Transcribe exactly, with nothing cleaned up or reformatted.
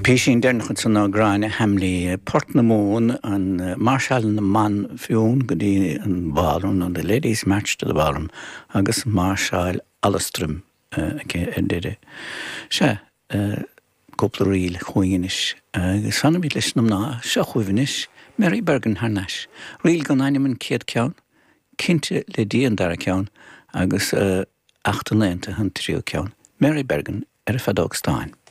Písin dénachchud san ágráine hemlí Port na Món an Marshall na man fiún go dtí an ballroom an the ladies match to the ballroom agus Marshall Allstrom déide. Se cúpla riil chuoinis agus sanna bhí leis nam ná se chuimhnis Mary Bergen Harneis. Riil gan ainimen céad ceann, cinte le díon dar ceann agus achtanlénta an trío ceann. Mary Bergen ar a fadóg Stein.